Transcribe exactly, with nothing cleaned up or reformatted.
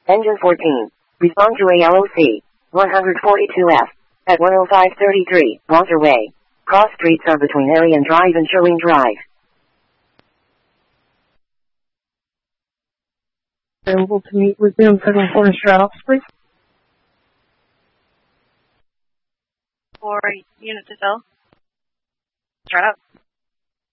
Engine fourteen. Respond to A L O C. one forty-two F. At one oh five thirty-three, Walter Way. Cross streets are between Arian Drive and Sherwin Drive. Available to meet with them, seven four Strat office, please. For unit to fill. Strat up.